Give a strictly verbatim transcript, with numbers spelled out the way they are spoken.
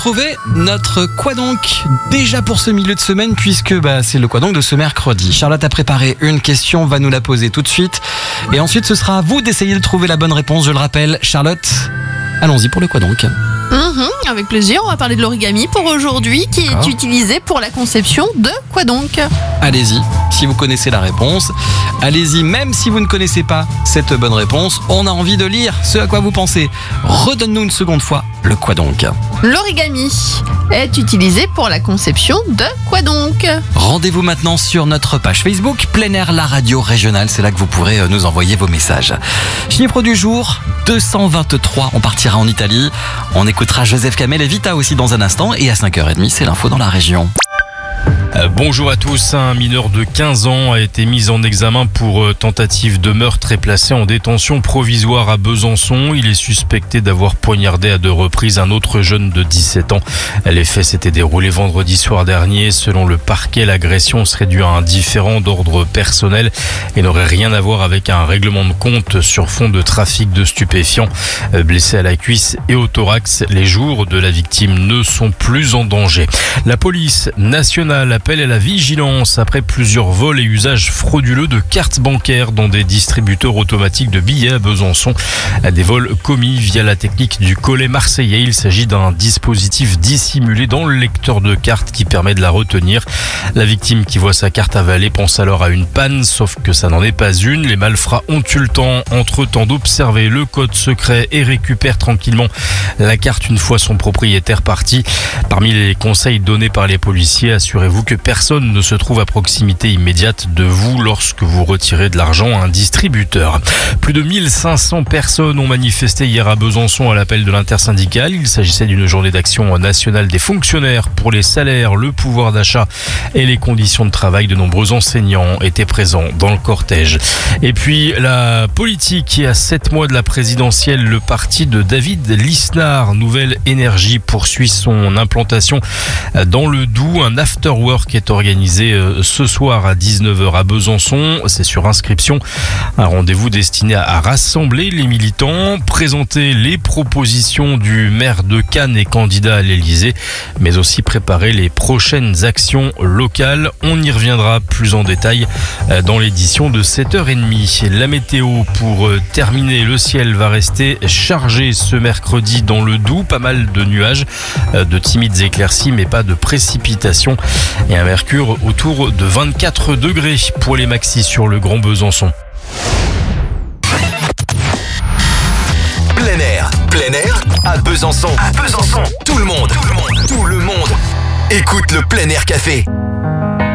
Trouver notre quoi donc déjà pour ce milieu de semaine puisque bah, c'est le quoi donc de ce mercredi. Charlotte a préparé une question, va nous la poser tout de suite et ensuite ce sera à vous d'essayer de trouver la bonne réponse. Je le rappelle, Charlotte, allons-y pour le quoi donc. Mmh, avec plaisir, on va parler de l'origami pour aujourd'hui qui D'accord. est utilisé pour la conception de quoi donc. Allez-y, si vous connaissez la réponse, allez-y même si vous ne connaissez pas cette bonne réponse, on a envie de lire ce à quoi vous pensez. Redonne-nous une seconde fois le quoi donc. L'origami est utilisé pour la conception de quoi donc. Rendez-vous maintenant sur notre page Facebook, Plein Air, la radio régionale. C'est là que vous pourrez nous envoyer vos messages. Chiffre du jour, deux cent vingt-trois. On partira en Italie. On écoutera Joseph Kamel et Vita aussi dans un instant. Et à cinq heures trente, c'est l'info dans la région. Euh, bonjour à tous, un mineur de quinze ans a été mis en examen pour euh, tentative de meurtre et placé en détention provisoire à Besançon. Il est suspecté d'avoir poignardé à deux reprises un autre jeune de dix-sept ans. Les faits s'étaient déroulés vendredi soir dernier. Selon le parquet, l'agression serait due à un différend d'ordre personnel et n'aurait rien à voir avec un règlement de compte sur fond de trafic de stupéfiants. Euh, blessé à la cuisse et au thorax, les jours de la victime ne sont plus en danger. La police nationale appelle à la vigilance après plusieurs vols et usages frauduleux de cartes bancaires dans des distributeurs automatiques de billets à Besançon. Des vols commis via la technique du collet marseillais. Il s'agit d'un dispositif dissimulé dans le lecteur de carte qui permet de la retenir. La victime qui voit sa carte avalée pense alors à une panne, sauf que ça n'en est pas une. Les malfrats ont eu le temps entre-temps d'observer le code secret et récupèrent tranquillement la carte une fois son propriétaire parti. Parmi les conseils donnés par les policiers, assurez-vous que personne ne se trouve à proximité immédiate de vous lorsque vous retirez de l'argent à un distributeur. Plus de mille cinq cents personnes ont manifesté hier à Besançon à l'appel de l'intersyndicale. Il s'agissait d'une journée d'action nationale des fonctionnaires pour les salaires, le pouvoir d'achat et les conditions de travail. De nombreux enseignants étaient présents dans le cortège. Et puis la politique qui à sept mois de la présidentielle, le parti de David Lisnard, Nouvelle Énergie, poursuit son implantation dans le Doubs. Un after-work qui est organisé ce soir à dix-neuf heures à Besançon. C'est sur inscription. Un rendez-vous destiné à rassembler les militants, présenter les propositions du maire de Cannes et candidat à l'Elysée, mais aussi préparer les prochaines actions locales. On y reviendra plus en détail dans l'édition de sept heures trente. La météo pour terminer, le ciel va rester chargé ce mercredi dans le Doubs. Pas mal de nuages, de timides éclaircies, mais pas de précipitations. Et un mercure autour de vingt-quatre degrés pour les maxis sur le Grand Besançon. Plein air, plein air à Besançon. À Besançon, tout le monde, tout le monde, tout le monde écoute le Plein Air Café.